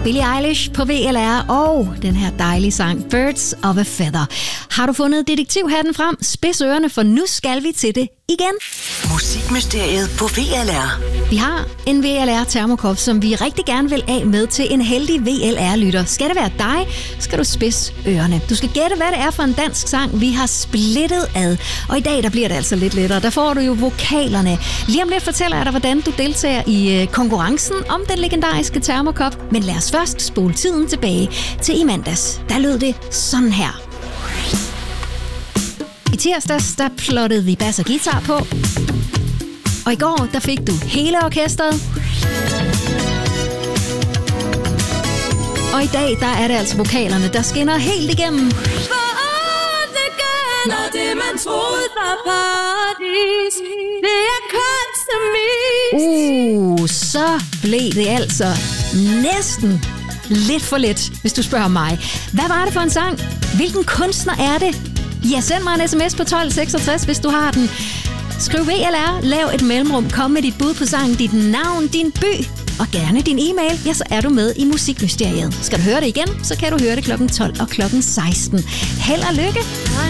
Billie Eilish på VLR og den her dejlige sang Birds of a Feather. Har du fundet detektivhatten frem? Spids ørerne, for nu skal vi til det igen. Musikmysteriet på VLR. Vi har en VLR-termokop, som vi rigtig gerne vil af med til en heldig VLR-lytter. Skal det være dig, skal du spidse ørerne. Du skal gætte, hvad det er for en dansk sang, vi har splittet ad. Og i dag, der bliver det altså lidt lettere. Der får du jo vokalerne. Lige om lidt fortæller jeg dig, hvordan du deltager i konkurrencen om den legendariske termokop. Men lad os først spole tiden tilbage til i mandags. Der lød det sådan her. I tirsdags, der plottede vi bas og guitar på. Og i går, der fik du hele orkestret. Og i dag, der er det altså vokalerne, der skinner helt igennem. Når det man troede var paradis, det er kunst. Så blev det altså næsten lidt for let, hvis du spørger mig. Hvad var det for en sang? Hvilken kunstner er det? Ja, send mig en sms på 1266, hvis du har den. Skriv VLR, lav et mellemrum, kom med dit bud på sangen, dit navn, din by og gerne din e-mail. Ja, så er du med i Musikmysteriet. Skal du høre det igen, så kan du høre det kl. 12 og kl. 16. Held og lykke!